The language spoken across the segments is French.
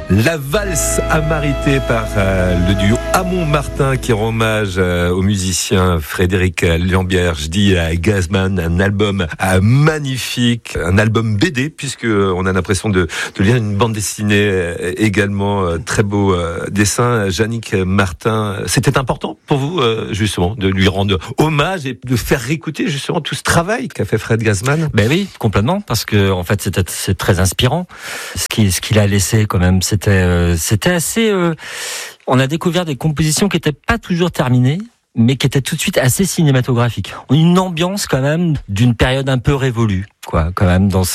La valse amarité par le duo Hamon-Martin qui rend hommage au musicien Frédéric Lambière. Je dis à Gazman, un album magnifique, un album BD puisque on a l'impression de lire une bande dessinée également, très beau dessin. Yannick Martin, c'était important pour vous justement de lui rendre hommage et de faire réécouter justement tout ce travail qu'a fait Fred Gazman? Ben oui, complètement, parce que en fait c'est très inspirant. Ce qu'il a laissé quand même, c'était assez. On a découvert des compositions qui n'étaient pas toujours terminées, mais qui étaient tout de suite assez cinématographiques. Une ambiance quand même d'une période un peu révolue, quoi. Quand même dans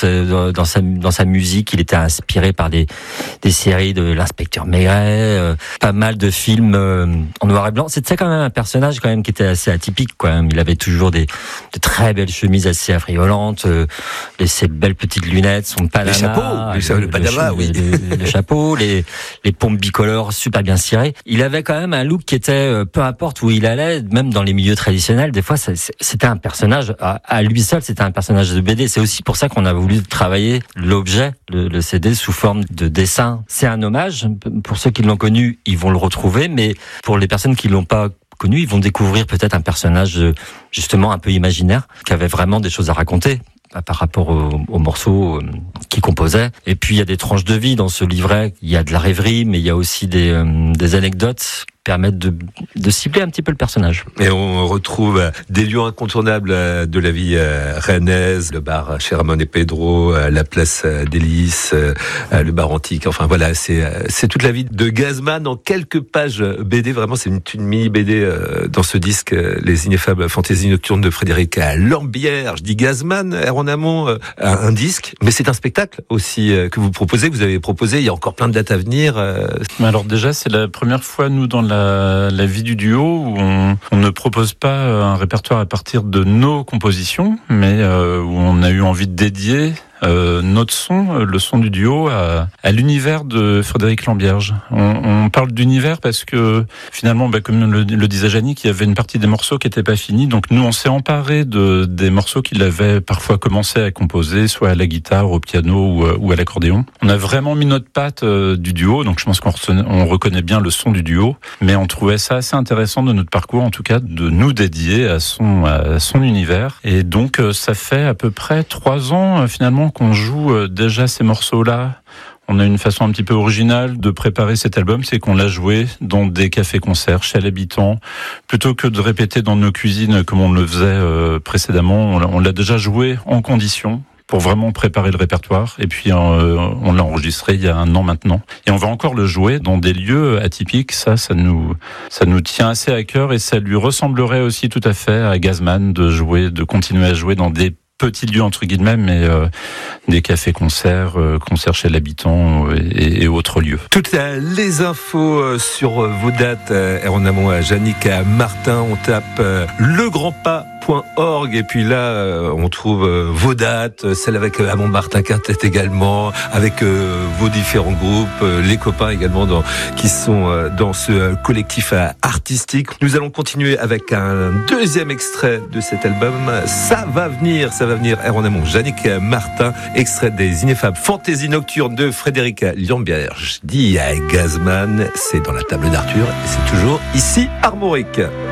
sa musique, il était inspiré par des séries de l'inspecteur Maigret, pas mal de films en noir et blanc. C'était quand même un personnage quand même qui était assez atypique, quoi. Il avait toujours de très belles chemises assez affriolantes, ses belles petites lunettes, son Panama, le Panama, oui, le chapeau, les pompes bicolores super bien cirées. Il avait quand même un look qui était, peu importe où il allait, même dans les milieux traditionnels, des fois c'était un personnage à lui seul, c'était un personnage de BD. C'est aussi pour ça qu'on a voulu travailler l'objet, le CD, sous forme de dessin. C'est un hommage. Pour ceux qui l'ont connu, ils vont le retrouver, mais pour les personnes qui l'ont pas connu, ils vont découvrir peut-être un personnage justement un peu imaginaire, qui avait vraiment des choses à raconter par rapport aux morceaux qu'il composait. Et puis il y a des tranches de vie dans ce livret, il y a de la rêverie, mais il y a aussi des anecdotes qui permettent de cibler un petit peu le personnage. Et on retrouve des lieux incontournables de la vie rennaise, le bar chez Ramon et Pedro, la place des Lys, le bar antique. Enfin voilà, c'est toute la vie de Gazman en quelques pages BD. Vraiment, c'est une mini BD dans ce disque, Les Ineffables Fantaisies Nocturnes de Frédéric Lambière. Je dis Gazman, en amont, un disque, mais c'est un spectacle aussi que vous proposez. Vous avez proposé, il y a encore plein de dates à venir. Alors déjà, c'est la première fois, nous, dans la vie du duo, où on ne propose pas un répertoire à partir de nos compositions, mais où on a eu envie de dédier notre son, le son du duo, à l'univers de Frédéric Lambierge. On parle d'univers parce que finalement, comme le disait Yannick, il y avait une partie des morceaux qui n'étaient pas finis. Donc nous, on s'est emparé des morceaux qu'il avait parfois commencé à composer, soit à la guitare, au piano ou à l'accordéon. On a vraiment mis notre patte du duo. Donc je pense qu'on reconnaît bien le son du duo, mais on trouvait ça assez intéressant de notre parcours, en tout cas, de nous dédier à son univers. Et donc ça fait à peu près 3 ans finalement qu'on joue déjà ces morceaux-là. On a une façon un petit peu originale de préparer cet album, c'est qu'on l'a joué dans des cafés-concerts chez l'habitant, plutôt que de répéter dans nos cuisines comme on le faisait précédemment. On l'a déjà joué en condition pour vraiment préparer le répertoire. Et puis on l'a enregistré il y a 1 an maintenant. Et on va encore le jouer dans des lieux atypiques. Ça nous tient assez à cœur, et ça lui ressemblerait aussi tout à fait à Gazman de continuer à jouer dans des petits lieux entre guillemets, mais des cafés-concerts, concerts chez l'habitant et autres lieux. Toutes les infos sur vos dates en amont à Yannick Martin, on tape legrandpas.org et puis là on trouve vos dates, celle avec Hamon Martin Quintet également, avec vos différents groupes, les copains également qui sont dans ce collectif artistique. Nous allons continuer avec un deuxième extrait de cet album. Ça va venir en amont. Yannick Martin, extrait des Ineffables Fantaisies Nocturnes de Frédéric Lambière. Je dis à Gazman, c'est dans la table d'Arthur et c'est toujours ici Armorique.